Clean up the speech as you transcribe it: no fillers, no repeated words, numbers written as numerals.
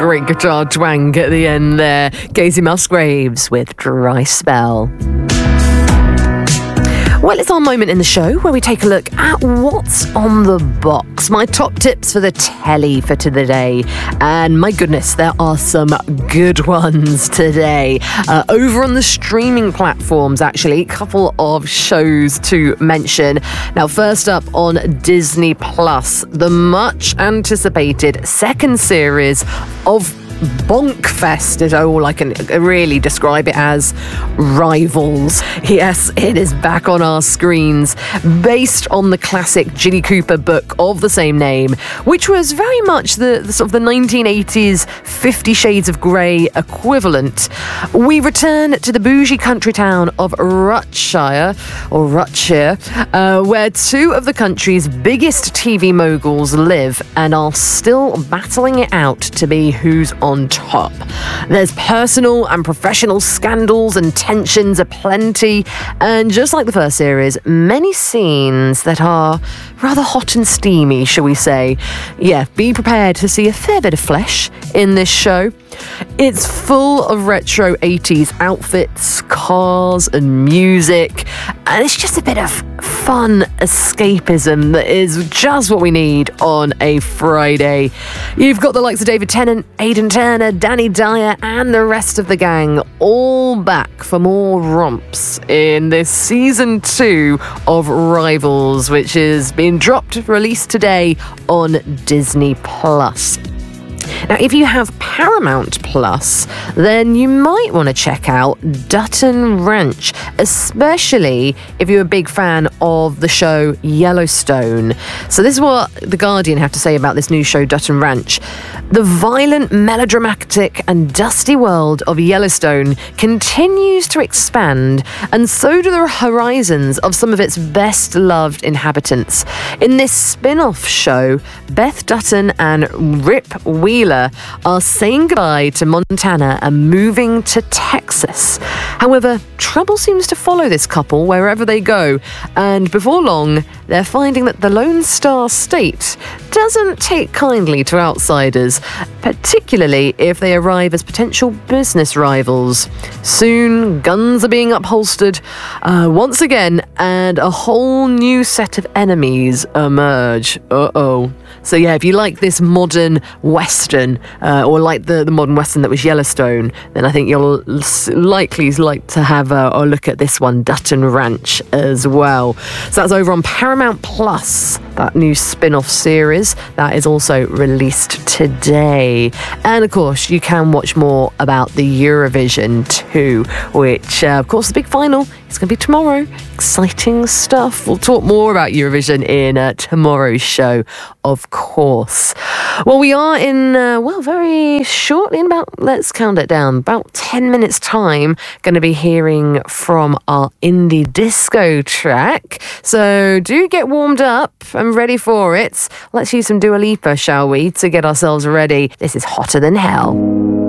great guitar twang at the end there. Casey Musgraves with Dry Spell. Well, it's our moment in the show where we take a look at what's on the box. My top tips for the telly for today. And my goodness, there are some good ones today. Over on the streaming platforms, actually, a couple of shows to mention. Now, first up on Disney Plus, the much anticipated second series of Bonkfest is all I can really describe it as. Rivals. Yes, it is back on our screens, based on the classic Ginny Cooper book of the same name, which was very much the sort of the 1980s 50 Shades of Grey equivalent. We return to the bougie country town of Rutshire, where two of the country's biggest TV moguls live and are still battling it out to be who's on top. There's personal and professional scandals and tensions aplenty, and just like the first series, many scenes that are rather hot and steamy, shall we say. Yeah, be prepared to see a fair bit of flesh in this show. It's full of retro 80s outfits, cars and music, and it's just a bit of fun escapism that is just what we need on a Friday. You've got the likes of David Tennant, Aidan Turner, Danny Dyer and the rest of the gang all back for more romps in this season 2 of Rivals, which is being released today on Disney Plus. Now, if you have Paramount Plus, then you might want to check out Dutton Ranch, especially if you're a big fan of the show Yellowstone. So this is what The Guardian have to say about this new show, Dutton Ranch. The violent, melodramatic and dusty world of Yellowstone continues to expand, and so do the horizons of some of its best-loved inhabitants. In this spin-off show, Beth Dutton and Rip Wheeler are saying goodbye to Montana and moving to Texas. However, trouble seems to follow this couple wherever they go, and before long, they're finding that the Lone Star State doesn't take kindly to outsiders, particularly if they arrive as potential business rivals. Soon, guns are being upholstered once again, and a whole new set of enemies emerge. So yeah, if you like this modern Western, or like the modern Western that was Yellowstone, then I think you'll likely like to have a look at this one, Dutton Ranch, as well. So that's over on Paramount Plus, that new spin-off series that is also released today. And of course, you can watch more about the Eurovision too, which of course the big final is going to be tomorrow. Exciting stuff. We'll talk more about Eurovision in tomorrow's show, of course. Well, we are in, very shortly, in about, let's count it down, about 10 minutes time, going to be hearing from our indie disco track. So do get warmed up and ready for it. Let's use some Dua Lipa, shall we, to get ourselves ready. This is Hotter Than Hell.